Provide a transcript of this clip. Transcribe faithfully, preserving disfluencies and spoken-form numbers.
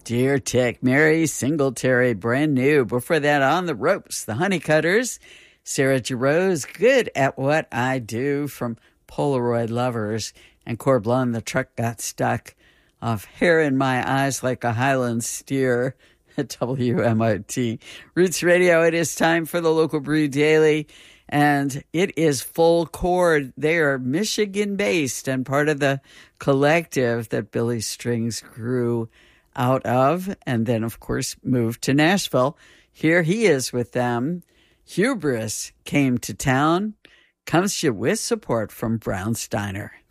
Dear Tick, Mary Singletary, brand new. Before that, On the Ropes, the Honeycutters, Sarah Jarosz, Good at What I Do from Polaroid Lovers, and Corblon, The Truck Got Stuck, off Hair in My Eyes Like a Highland Steer at W M O T. Roots Radio, it is time for the Local Brew Daily, and it is Full Chord. They are Michigan-based and part of the collective that Billy Strings grew out of, and then, of course, moved to Nashville. Here he is with them. Hubris came to town, comes to you with support from Brown Steiner.